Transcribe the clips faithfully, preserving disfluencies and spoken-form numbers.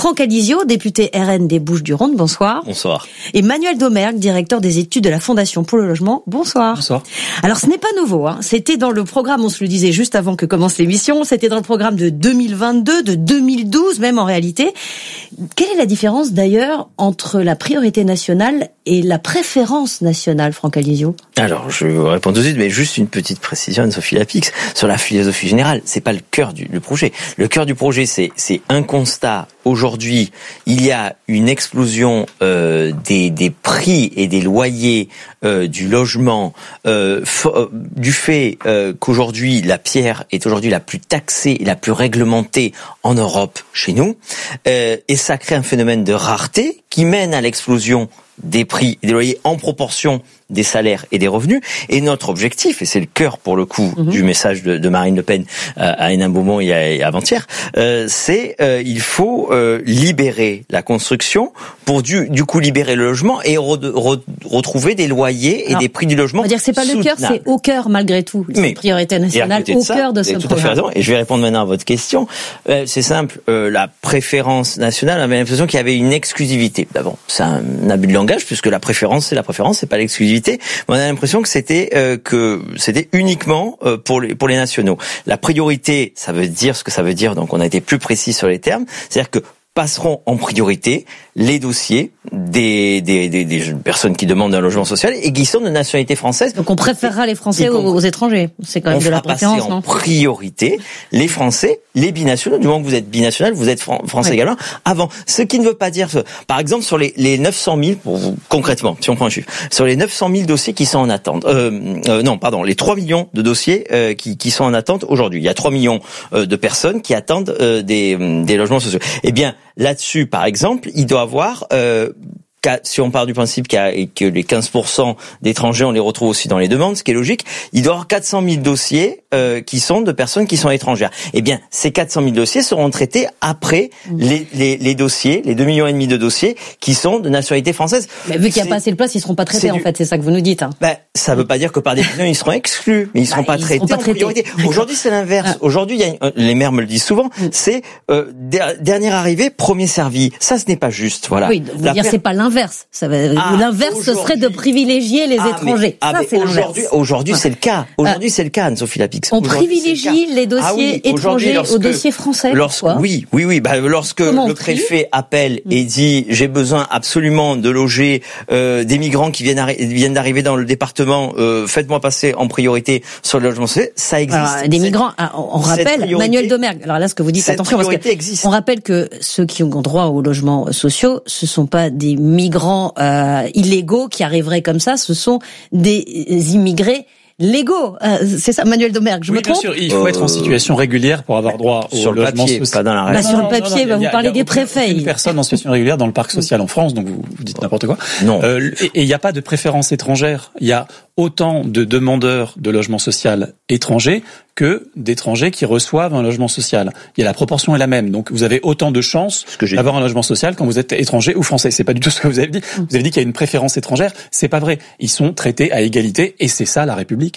Franck Alizio, député R N des Bouches-du-Rhône, bonsoir. Bonsoir. Et Manuel Domergue, directeur des études de la Fondation pour le logement, bonsoir. Bonsoir. Alors ce n'est pas nouveau, hein. C'était dans le programme, on se le disait juste avant que commence l'émission, c'était dans le programme de deux mille vingt-deux, de deux mille douze même en réalité. Quelle est la différence d'ailleurs entre la priorité nationale et la préférence nationale, Franck Alizio? Alors, je vais vous répondre tout de suite, mais juste une petite précision, Sophie Lapix, sur la philosophie générale. C'est pas le cœur du, du projet. Le cœur du projet, c'est, c'est un constat. Aujourd'hui, il y a une explosion euh, des, des prix et des loyers euh, du logement, euh, f- du fait euh, qu'aujourd'hui la pierre est aujourd'hui la plus taxée et la plus réglementée en Europe chez nous, euh, et ça crée un phénomène de rareté qui mène à l'explosion des prix et des loyers en proportion des salaires et des revenus. Et notre objectif, et c'est le cœur pour le coup mmh. du message de, de Marine Le Pen euh, à Hénin-Beaumont et, et avant-hier, euh, c'est euh, il faut euh, libérer la construction pour du, du coup libérer le logement et re, re, retrouver des loyers et Alors, des prix du logement. On va dire que c'est pas le cœur, c'est au cœur malgré tout. C'est une priorité nationale au cœur de ce programme. Tout à fait raison. Et je vais répondre maintenant à votre question. Euh, c'est simple. Euh, la préférence nationale avait l'impression qu'il y avait une exclusivité. D'abord, c'est un abus de langage puisque la préférence c'est la préférence, c'est pas l'exclusivité. Mais on a l'impression que c'était euh, que c'était uniquement euh, pour les pour les nationaux. La priorité, ça veut dire ce que ça veut dire. Donc on a été plus précis sur les termes. C'est-à-dire que passeront en priorité les dossiers des, des, des, des personnes qui demandent un logement social et qui sont de nationalité française. Donc on préférera les Français aux, aux étrangers. C'est quand même de la préférence, non ? On fera passer en priorité les Français, les binationaux. Du moment que vous êtes binational, vous êtes fran- français oui. également. Avant, ce qui ne veut pas dire, par exemple, sur les, les neuf cent mille, pour vous, concrètement, si on prend un chiffre, sur les neuf cent mille dossiers qui sont en attente, euh, euh, non, pardon, les trois millions de dossiers euh, qui, qui sont en attente aujourd'hui. Il y a trois millions euh, de personnes qui attendent euh, des, des logements sociaux. Eh bien, là-dessus, par exemple, il doit avoir, euh, si on part du principe qu'il y a, que les quinze pour cent d'étrangers, on les retrouve aussi dans les demandes, ce qui est logique, il doit y avoir quatre cent mille dossiers euh, qui sont de personnes qui sont étrangères. Eh bien, ces quatre cent mille dossiers seront traités après mmh. les, les, les dossiers, les deux millions et demi de dossiers qui sont de nationalité française. Mais vu qu'il n'y a pas assez de place, ils ne seront pas traités, en du... fait, c'est ça que vous nous dites. Hein. Ben, ça ne veut pas dire que par définition, ils seront exclus, mais ils ne seront bah, pas ils traités seront pas en traités. Priorité. Aujourd'hui, c'est l'inverse. Ah. Aujourd'hui, il y a une, les maires me le disent souvent, mmh. c'est euh, dernier arrivé, premier servi. Ça, ce n'est pas juste. Voilà. Oui, vous dire per... c'est pas l'inverse. Ça va... Ah, l'inverse, ce serait de privilégier les ah, étrangers. Mais, ah, ça, mais c'est aujourd'hui, l'inverse. aujourd'hui, ouais. c'est le cas. Aujourd'hui, c'est le cas, Anne-Sophie Lapix. On privilégie les dossiers ah, oui, étrangers aux dossiers français. Lorsque, oui, oui, oui. Bah, lorsque Comment le préfet appelle et dit j'ai besoin absolument de loger euh, des migrants qui viennent, arri- viennent d'arriver dans le département, euh, faites-moi passer en priorité sur le logement social. Ça existe. Alors, des migrants. On rappelle, Manuel Domergue. Alors là, ce que vous dites, attention, parce que existe. On rappelle que ceux qui ont droit aux logements sociaux, ce sont pas des migrants euh, illégaux qui arriveraient comme ça, ce sont des immigrés légaux. Euh, c'est ça, Manuel Domergue, je oui, me trompe ? Bien sûr, il faut euh, être en situation régulière pour avoir droit au sur le logement papier, social. Pas dans la bah, sur le papier, non, non, bah, vous a, parlez des préfets. Il y a une personne en situation régulière dans le parc social en France, donc vous, vous dites n'importe quoi. Non. Euh, et il n'y a pas de préférence étrangère. Il y a autant de demandeurs de logement social étrangers que d'étrangers qui reçoivent un logement social. Il y a la proportion est la même. Donc vous avez autant de chances d'avoir un logement social quand vous êtes étranger ou français. C'est pas du tout ce que vous avez dit. Vous avez dit qu'il y a une préférence étrangère. C'est pas vrai. Ils sont traités à égalité et c'est ça la République.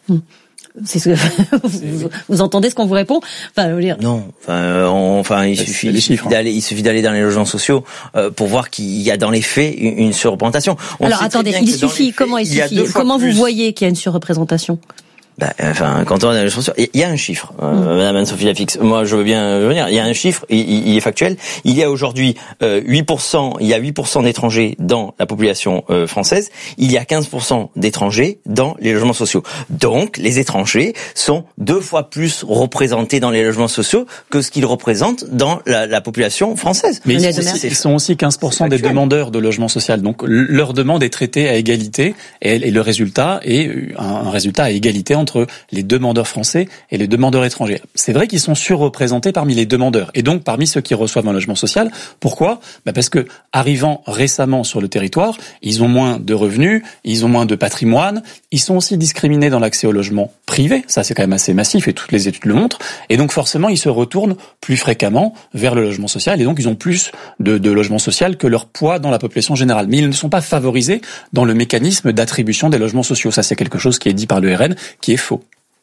C'est ce que vous, vous entendez ce qu'on vous répond. Enfin, je veux dire. Non, enfin, on, enfin, il suffit, il suffit d'aller, il suffit d'aller dans les logements sociaux euh, pour voir qu'il y a dans les faits une, une surreprésentation. On Alors attendez, il suffit. Comment il suffit Comment vous voyez qu'il y a une surreprésentation? Bah, enfin, quand on a les chaussures, il y a un chiffre, euh, mmh. Madame Anne-Sophie Lapix. Moi, je veux bien venir. Il y a un chiffre, il, il est factuel. Il y a aujourd'hui euh, huit pour cent, il y a huit pour cent d'étrangers dans la population euh, française. Il y a quinze pour cent d'étrangers dans les logements sociaux. Donc, les étrangers sont deux fois plus représentés dans les logements sociaux que ce qu'ils représentent dans la, la population française. Mais ils sont, aussi, ils sont aussi quinze pour cent des demandeurs de logement social. Donc, leur demande est traitée à égalité et, et le résultat est un, un résultat à égalité entre entre les demandeurs français et les demandeurs étrangers. C'est vrai qu'ils sont surreprésentés parmi les demandeurs et donc parmi ceux qui reçoivent un logement social. Pourquoi ? Bah parce que arrivant récemment sur le territoire, ils ont moins de revenus, ils ont moins de patrimoine, ils sont aussi discriminés dans l'accès au logement privé, ça c'est quand même assez massif et toutes les études le montrent, et donc forcément ils se retournent plus fréquemment vers le logement social et donc ils ont plus de, de logement social que leur poids dans la population générale. Mais ils ne sont pas favorisés dans le mécanisme d'attribution des logements sociaux. Ça c'est quelque chose qui est dit par le R N, qui est faux.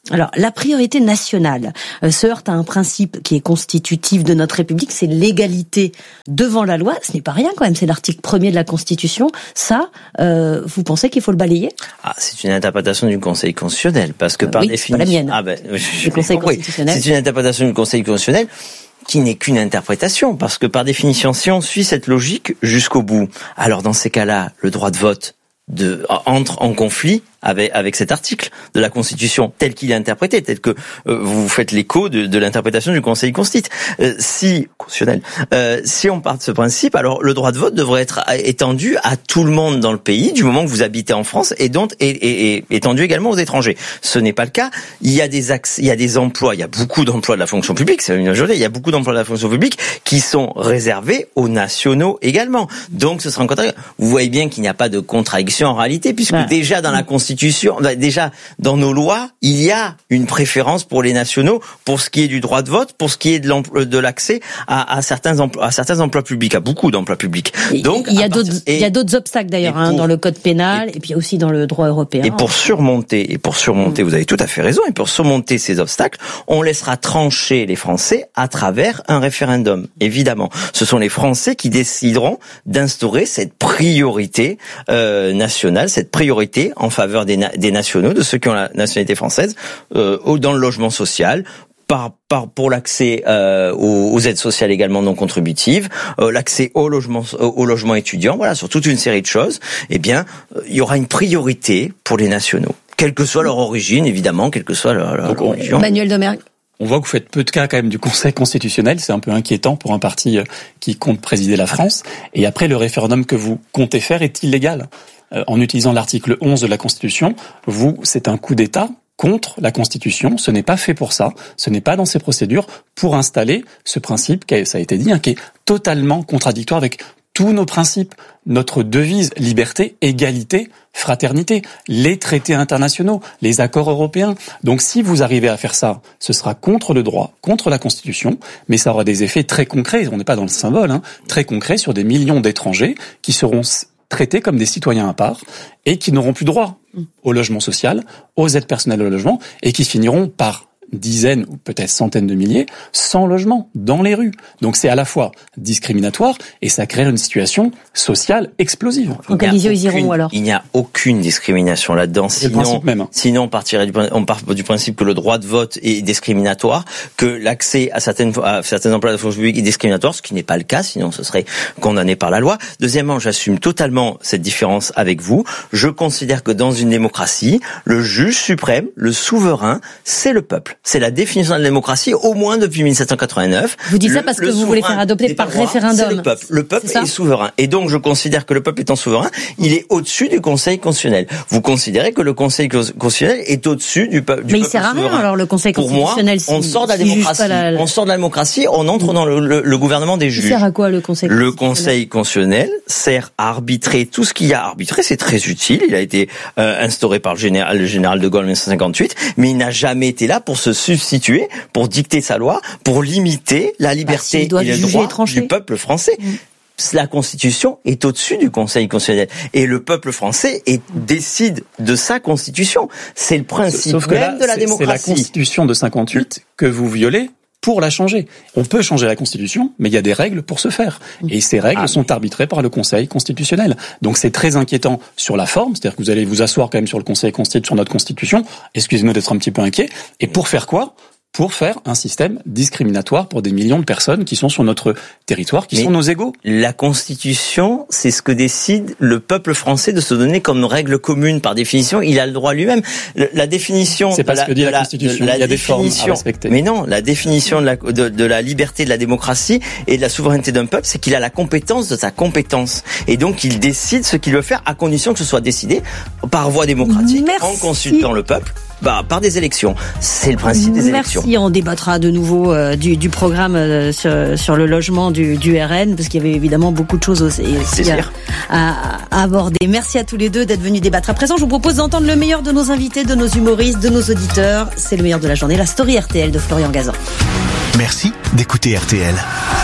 Alors, la priorité nationale euh, se heurte à un principe qui est constitutif de notre République, c'est l'égalité devant la loi. Ce n'est pas rien quand même, c'est l'article premier de la Constitution. Ça, euh, vous pensez qu'il faut le balayer ? Ah, c'est une interprétation du Conseil constitutionnel, parce que euh, par oui, définition... c'est pas la mienne. Ah ben, le Conseil constitutionnel. C'est une interprétation du Conseil constitutionnel qui n'est qu'une interprétation, parce que par définition, si on suit cette logique jusqu'au bout, alors dans ces cas-là, le droit de vote de, entre en conflit avec, avec cet article de la Constitution tel qu'il est interprété, tel que euh, vous faites l'écho de, de l'interprétation du Conseil constitutionnel. Euh, si, constitutionnel, euh, si on part de ce principe, alors le droit de vote devrait être étendu à tout le monde dans le pays, du moment que vous habitez en France, et donc et, et, et étendu également aux étrangers. Ce n'est pas le cas. Il y a des axes, il y a des emplois, il y a beaucoup d'emplois de la fonction publique, c'est une journée, il y a beaucoup d'emplois de la fonction publique qui sont réservés aux nationaux également. Donc ce sera en contraire. Vous voyez bien qu'il n'y a pas de contradiction en réalité, puisque ouais. déjà dans la Constitution, déjà dans nos lois, il y a une préférence pour les nationaux pour ce qui est du droit de vote, pour ce qui est de, de l'accès à, à certains emplois, à certains emplois publics, à beaucoup d'emplois publics. Donc il y a d'autres, il y a d'autres obstacles d'ailleurs hein, dans le code pénal et, et puis aussi dans le droit européen. Et pour surmonter, et pour surmonter, mmh. vous avez tout à fait raison, et pour surmonter ces obstacles, on laissera trancher les Français à travers un référendum. Évidemment, ce sont les Français qui décideront d'instaurer cette priorité euh, nationale, cette priorité en faveur des, na- des nationaux, de ceux qui ont la nationalité française, euh, dans le logement social, par, par pour l'accès euh, aux, aux aides sociales également non contributives, euh, l'accès au logement au logement étudiant, voilà, sur toute une série de choses. Eh bien, euh, il y aura une priorité pour les nationaux, quelle que soit leur origine, évidemment, quelle que soit leur, leur Donc, religion. Manuel Domergue. On voit que vous faites peu de cas quand même du Conseil constitutionnel, c'est un peu inquiétant pour un parti qui compte présider la France. Et après, le référendum que vous comptez faire est illégal. Euh, en utilisant l'article onze de la Constitution, vous, c'est un coup d'État contre la Constitution. Ce n'est pas fait pour ça. Ce n'est pas dans ces procédures pour installer ce principe, qui a, ça a été dit, hein, qui est totalement contradictoire avec tous nos principes, notre devise liberté, égalité, fraternité, les traités internationaux, les accords européens. Donc si vous arrivez à faire ça, ce sera contre le droit, contre la Constitution, mais ça aura des effets très concrets, on n'est pas dans le symbole, hein, très concrets sur des millions d'étrangers qui seront traités comme des citoyens à part et qui n'auront plus droit au logement social, aux aides personnelles au logement et qui finiront par dizaines ou peut-être centaines de milliers sans logement dans les rues. Donc c'est à la fois discriminatoire et ça crée une situation sociale explosive. Donc Alizio, ils iront alors. Il n'y a aucune discrimination là-dedans. C'est sinon, le principe même. Sinon, on partirait du, on part du principe que le droit de vote est discriminatoire, que l'accès à certaines à certains emplois de la fonction publique est discriminatoire, ce qui n'est pas le cas. Sinon, ce serait condamné par la loi. Deuxièmement, j'assume totalement cette différence avec vous. Je considère que dans une démocratie, le juge suprême, le souverain, c'est le peuple. C'est la définition de la démocratie, au moins depuis mille sept cent quatre-vingt-neuf. Vous dites ça parce que vous voulez faire adopter par référendum. C'est le peuple. Le peuple est, est souverain. Et donc, je considère que le peuple étant souverain, il est au-dessus du Conseil constitutionnel. Vous considérez que le Conseil constitutionnel est au-dessus du, peu, du Mais peuple souverain. Mais il sert à rien, alors, le Conseil constitutionnel. Pour moi, on sort de la démocratie. La... On sort de la démocratie, on entre dans le, le, le gouvernement des juges. Il sert à quoi, le Conseil constitutionnel ? Le Conseil constitutionnel sert à arbitrer tout ce qu'il y a à arbitrer. C'est très utile. Il a été euh, instauré par le général, le général de Gaulle en dix-neuf cent cinquante-huit, mais il n'a jamais été là pour se substituer, pour dicter sa loi, pour limiter la liberté bah, et le droit du peuple français. Mmh. La Constitution est au-dessus du Conseil constitutionnel. Et le peuple français est, décide de sa Constitution. C'est le principe Sauf même là, de la démocratie. C'est la Constitution de cinquante-huit que vous violez pour la changer. On peut changer la Constitution, mais il y a des règles pour ce faire. Et ces règles ah, sont arbitrées par le Conseil constitutionnel. Donc c'est très inquiétant sur la forme, c'est-à-dire que vous allez vous asseoir quand même sur le Conseil constitutionnel, sur notre Constitution. Excusez-moi d'être un petit peu inquiet. Et pour faire quoi ? Pour faire un système discriminatoire pour des millions de personnes qui sont sur notre territoire, qui Mais sont nos égaux. La Constitution, c'est ce que décide le peuple français de se donner comme règle commune. Par définition, il a le droit lui-même. Le, la définition... C'est pas ce que dit la, la Constitution, la il y a des formes à respecter. Mais non, la définition de la, de, de la liberté, de la démocratie et de la souveraineté d'un peuple, c'est qu'il a la compétence de sa compétence. Et donc, il décide ce qu'il veut faire à condition que ce soit décidé par voie démocratique, Merci. en consultant le peuple. Bah, par des élections. C'est le principe des Merci. élections. On débattra de nouveau euh, du, du programme euh, sur, sur le logement du, du R N, parce qu'il y avait évidemment beaucoup de choses aussi, aussi à, à, à aborder. Merci à tous les deux d'être venus débattre. À présent, je vous propose d'entendre le meilleur de nos invités, de nos humoristes, de nos auditeurs. C'est le meilleur de la journée, la story R T L de Florian Gazan. Merci d'écouter R T L.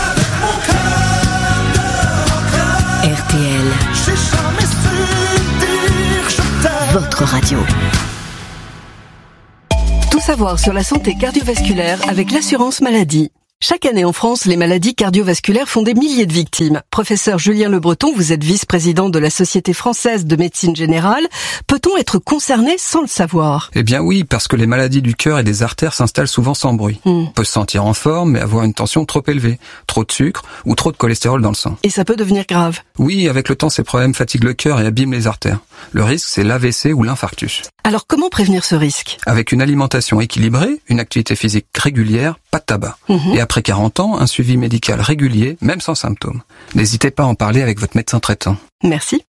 R T L. Votre radio. savoir sur la santé cardiovasculaire avec l'assurance maladie. Chaque année en France, les maladies cardiovasculaires font des milliers de victimes. Professeur Julien Le Breton, vous êtes vice-président de la Société française de médecine générale. Peut-on être concerné sans le savoir? Eh bien oui, parce que les maladies du cœur et des artères s'installent souvent sans bruit. Hmm. On peut se sentir en forme, mais avoir une tension trop élevée, trop de sucre ou trop de cholestérol dans le sang. Et ça peut devenir grave? Oui, avec le temps, ces problèmes fatiguent le cœur et abîment les artères. Le risque, c'est l'A V C ou l'infarctus. Alors comment prévenir ce risque? Avec une alimentation équilibrée, une activité physique régulière, pas de tabac. Mmh. Et après quarante ans, un suivi médical régulier, même sans symptômes. N'hésitez pas à en parler avec votre médecin traitant. Merci.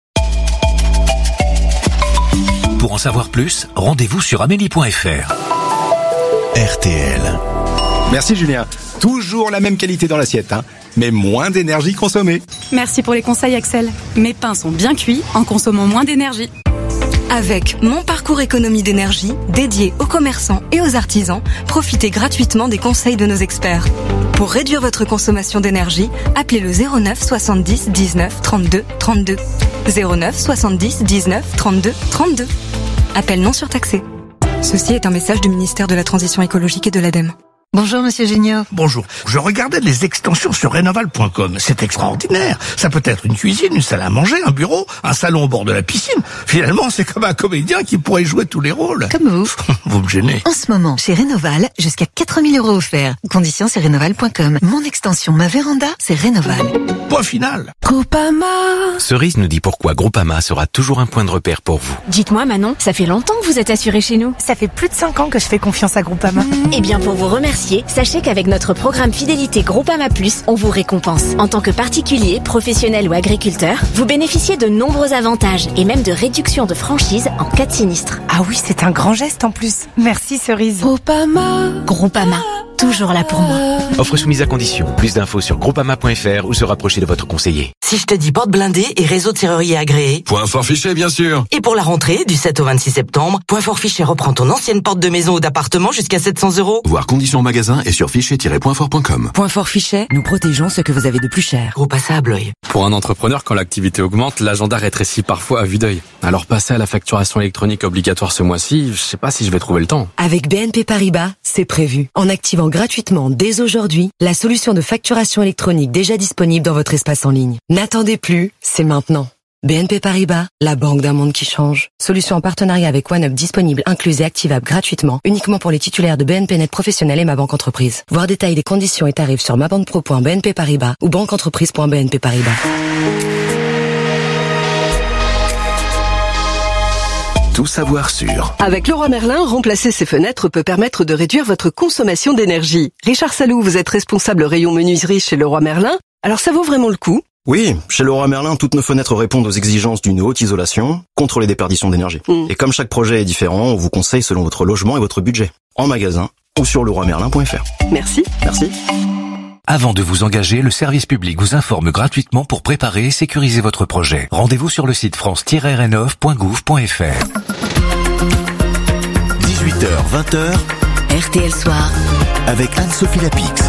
Pour en savoir plus, rendez-vous sur amélie point f r. R T L. Merci Julien. Toujours la même qualité dans l'assiette, hein, mais moins d'énergie consommée. Merci pour les conseils Axel. Mes pains sont bien cuits en consommant moins d'énergie. Avec Mon Parcours Économie d'énergie, dédié aux commerçants et aux artisans, profitez gratuitement des conseils de nos experts. Pour réduire votre consommation d'énergie, appelez le zéro neuf soixante-dix dix-neuf trente-deux trente-deux. zéro neuf soixante-dix dix-neuf trente-deux trente-deux. Appel non surtaxé. Ceci est un message du ministère de la Transition écologique et de l'ADEME. Bonjour Monsieur Géniaud. Bonjour. Je regardais les extensions sur Rénoval point com. C'est extraordinaire. Ça peut être une cuisine, une salle à manger, un bureau, un salon au bord de la piscine. Finalement, c'est comme un comédien qui pourrait jouer tous les rôles. Comme vous. Vous me gênez. En ce moment, chez Rénoval, jusqu'à quatre mille euros offerts. Conditions sur Rénoval point com. Mon extension, ma véranda, c'est Rénoval. Point final. Groupama. Cerise nous dit pourquoi Groupama sera toujours un point de repère pour vous. Dites-moi Manon, ça fait longtemps que vous êtes assuré chez nous. Ça fait plus de cinq ans que je fais confiance à Groupama. Eh bien, pour vous remercier, sachez qu'avec notre programme Fidélité Groupama Plus, on vous récompense. En tant que particulier, professionnel ou agriculteur, vous bénéficiez de nombreux avantages et même de réductions de franchise en cas de sinistre. Ah oui, c'est un grand geste en plus. Merci Cerise. Groupama. Groupama. Toujours là pour moi. Offre soumise à condition. Plus d'infos sur groupama point f r ou se rapprocher de votre conseiller. Si je te dis porte blindée et réseau de serrurier agréé. Point fort fichet, bien sûr. Et pour la rentrée, du sept au vingt-six septembre, Point fort fichet reprend ton ancienne porte de maison ou d'appartement jusqu'à sept cents euros. Voir conditions en magasin et sur fichet tiret point fort point com. Point fort fichet, nous protégeons ce que vous avez de plus cher. Groupe A S A à Blois. Pour un entrepreneur, quand l'activité augmente, l'agenda rétrécit parfois à vue d'œil. Alors passer à la facturation électronique obligatoire ce mois-ci, je sais pas si je vais trouver le temps. Avec B N P Paribas, c'est prévu. En activant gratuitement dès aujourd'hui la solution de facturation électronique déjà disponible dans votre espace en ligne. N'attendez plus, c'est maintenant. B N P Paribas, la banque d'un monde qui change. Solution en partenariat avec OneUp disponible, incluse et activable gratuitement, uniquement pour les titulaires de B N P Net Professionnel et Ma Banque Entreprise. Voir détails des conditions et tarifs sur mabanquepro point b n p paribas ou banqueentreprise point b n p paribas. Tout savoir sur. Avec Leroy Merlin, remplacer ses fenêtres peut permettre de réduire votre consommation d'énergie. Richard Salou, vous êtes responsable rayon menuiserie chez Leroy Merlin. Alors ça vaut vraiment le coup? Oui, chez Leroy Merlin, toutes nos fenêtres répondent aux exigences d'une haute isolation contre les déperditions d'énergie. Mmh. Et comme chaque projet est différent, on vous conseille selon votre logement et votre budget. En magasin ou sur leroy merlin point f r. Merci. Merci. Avant de vous engager, le service public vous informe gratuitement pour préparer et sécuriser votre projet. Rendez-vous sur le site france tiret rénov point gouv point f r. dix-huit heures vingt R T L Soir. Avec Anne-Sophie Lapix.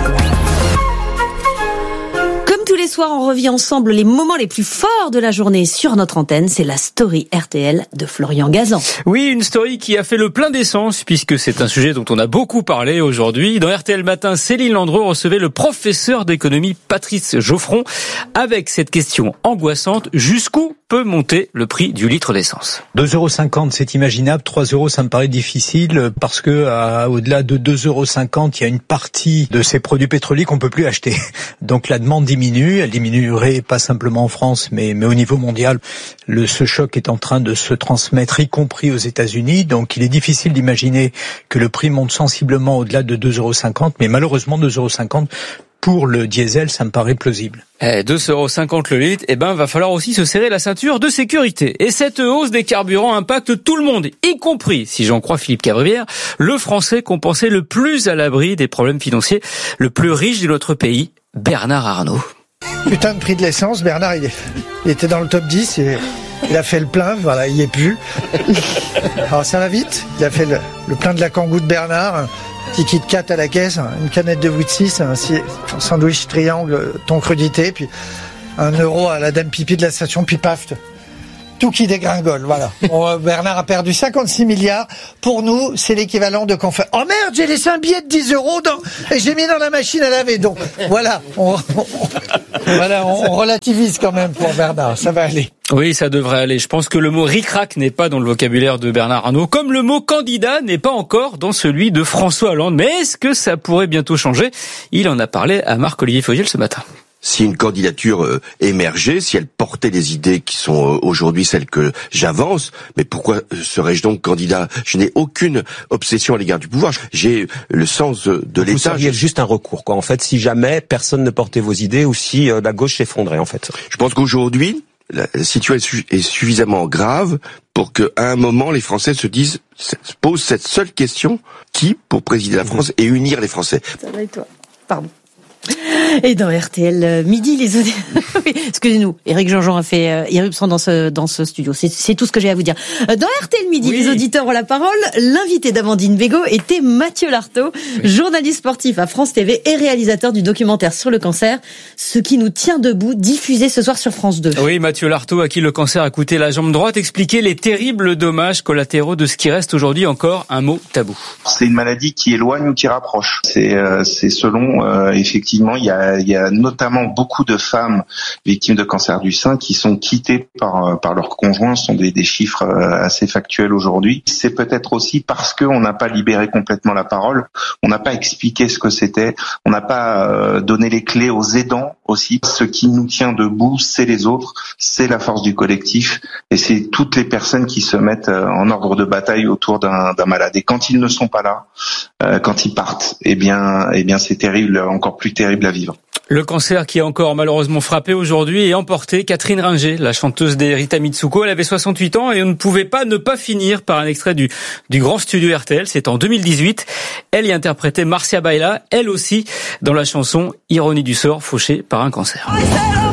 Tous les soirs, on revit ensemble les moments les plus forts de la journée sur notre antenne. C'est la story R T L de Florian Gazan. Oui, une story qui a fait le plein d'essence puisque c'est un sujet dont on a beaucoup parlé aujourd'hui. Dans R T L Matin, Céline Landreau recevait le professeur d'économie Patrice Geoffron avec cette question angoissante: jusqu'où peut monter le prix du litre d'essence? deux euros cinquante, c'est imaginable. trois euros, ça me paraît difficile parce que euh, au-delà de deux euros cinquante, il y a une partie de ces produits pétroliers qu'on peut plus acheter. Donc la demande diminue. Elle diminuerait pas simplement en France, mais, mais au niveau mondial. Le, ce choc est en train de se transmettre, y compris aux États-Unis. Donc il est difficile d'imaginer que le prix monte sensiblement au-delà de deux euros cinquante. Mais malheureusement, deux euros cinquante pour le diesel, ça me paraît plausible. Eh, deux euros cinquante le litre, eh ben, va falloir aussi se serrer la ceinture de sécurité. Et cette hausse des carburants impacte tout le monde, y compris, si j'en crois Philippe Cabrivière, le Français qu'on pensait le plus à l'abri des problèmes financiers, le plus riche de notre pays, Bernard Arnault. Putain de prix de l'essence, Bernard, il, est, il était dans le top dix, et il a fait le plein, voilà, il y est plus. Alors ça va vite, il a fait le, le plein de la Kangoo de Bernard, un petit Kit Kat à la caisse, une canette de huit six, un, un sandwich triangle, ton crudité, puis un euro à la dame pipi de la station, puis paf, tout qui dégringole, voilà. Bon, Bernard a perdu cinquante-six milliards. Pour nous, c'est l'équivalent de qu'on fait. Oh merde, j'ai laissé un billet de dix euros dans, et j'ai mis dans la machine à laver. Donc, voilà. On, on, voilà, on, on relativise quand même pour Bernard. Ça va aller. Oui, ça devrait aller. Je pense que le mot ric-rac n'est pas dans le vocabulaire de Bernard Arnault, comme le mot candidat n'est pas encore dans celui de François Hollande. Mais est-ce que ça pourrait bientôt changer? Il en a parlé à Marc-Olivier Fogiel ce matin. Si une candidature euh, émergeait, si elle portait des idées qui sont euh, aujourd'hui celles que j'avance, mais pourquoi serais-je donc candidat? Je n'ai aucune obsession à l'égard du pouvoir. J'ai le sens de, de l'État. Vous seriez juste un recours, quoi. En fait, si jamais personne ne portait vos idées ou si euh, la gauche s'effondrait, en fait. Je pense qu'aujourd'hui, la situation est suffisamment grave pour qu'à un moment, les Français se disent, se posent cette seule question: qui pour présider la France et unir les Français? Ça va et toi? Pardon. Et dans R T L Midi, les auditeurs... Excusez-nous, Éric Jean-Jean a fait euh, irruption dans ce dans ce studio. C'est, c'est tout ce que j'ai à vous dire. Dans R T L Midi, oui. Les auditeurs ont la parole. L'invité d'Amandine Bégaud était Mathieu Lartaud, oui. Journaliste sportif à France T V et réalisateur du documentaire sur le cancer, Ce qui nous tient debout, diffusé ce soir sur France deux. Oui, Mathieu Lartaud, à qui le cancer a coûté la jambe droite, expliquait les terribles dommages collatéraux de ce qui reste aujourd'hui encore un mot tabou. C'est une maladie qui éloigne ou qui rapproche. C'est euh, c'est selon euh, effectivement. Il y, a, il y a notamment beaucoup de femmes victimes de cancer du sein qui sont quittées par, par leurs conjoints. Ce sont des, des chiffres assez factuels aujourd'hui. C'est peut-être aussi parce qu'on n'a pas libéré complètement la parole, on n'a pas expliqué ce que c'était, on n'a pas euh, donné les clés aux aidants aussi. Ce qui nous tient debout, c'est les autres, c'est la force du collectif et c'est toutes les personnes qui se mettent en ordre de bataille autour d'un, d'un malade. Et quand ils ne sont pas là, euh, quand ils partent, eh bien, eh bien c'est terrible, encore plus terrible à vivre. Le cancer qui a encore malheureusement frappé aujourd'hui et emporté Catherine Ringer, la chanteuse des Rita Mitsuko. Elle avait soixante-huit ans et on ne pouvait pas ne pas finir par un extrait du, du grand studio R T L. C'est en deux mille dix-huit. Elle y interprétait Marcia Baila, elle aussi, dans la chanson Ironie du sort, fauchée par un cancer.